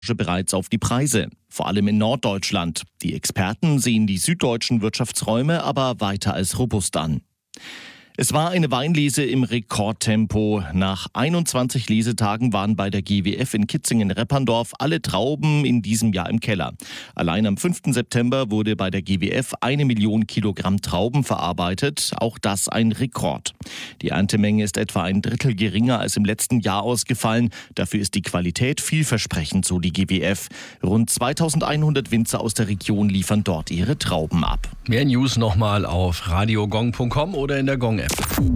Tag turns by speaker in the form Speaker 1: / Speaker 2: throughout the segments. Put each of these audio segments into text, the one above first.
Speaker 1: bereits auf die Preise, vor allem in Norddeutschland. Die Experten sehen die süddeutschen Wirtschaftsräume aber weiter als robust an. Es war eine Weinlese im Rekordtempo. Nach 21 Lesetagen waren bei der GWF in Kitzingen-Repperndorf alle Trauben in diesem Jahr im Keller. Allein am 5. September wurde bei der GWF 1 Million Kilogramm Trauben verarbeitet. Auch das ein Rekord. Die Erntemenge ist etwa ein Drittel geringer als im letzten Jahr ausgefallen. Dafür ist die Qualität vielversprechend, so die GWF. Rund 2100 Winzer aus der Region liefern dort ihre Trauben ab.
Speaker 2: Mehr News nochmal auf radiogong.com oder in der Gong-App.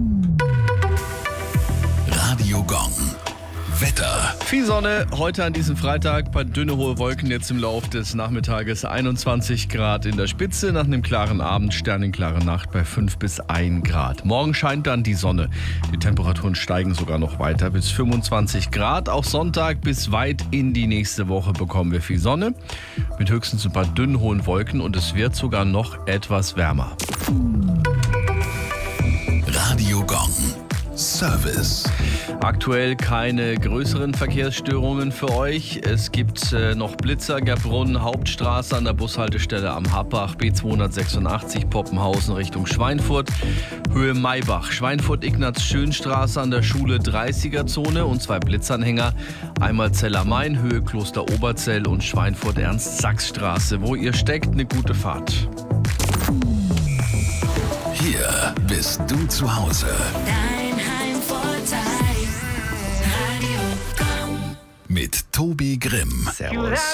Speaker 3: Radio Gong. Wetter.
Speaker 2: Viel Sonne heute an diesem Freitag, paar dünne hohe Wolken jetzt im Lauf des Nachmittages. 21 Grad in der Spitze, nach einem klaren Abend, sternenklare Nacht bei 5 bis 1 Grad. Morgen scheint dann die Sonne. Die Temperaturen steigen sogar noch weiter bis 25 Grad. Auch Sonntag bis weit in die nächste Woche bekommen wir viel Sonne mit höchstens ein paar dünnen hohen Wolken und es wird sogar noch etwas wärmer.
Speaker 3: Radio Gong. Service.
Speaker 2: Aktuell keine größeren Verkehrsstörungen für euch. Es gibt noch Blitzer, Gerbrunn, Hauptstraße an der Bushaltestelle am Happach, B286 Poppenhausen Richtung Schweinfurt, Höhe Maybach, Schweinfurt-Ignaz-Schön-Straße an der Schule 30er-Zone und 2 Blitzanhänger, einmal Zeller-Main, Höhe Kloster Oberzell und Schweinfurt-Ernst-Sachs-Straße. Wo ihr steckt, eine gute Fahrt.
Speaker 3: Hier bist du zu Hause.
Speaker 4: Dein Heimvorteil. Radio Gong.
Speaker 3: Mit Tobi Grimm.
Speaker 2: Servus.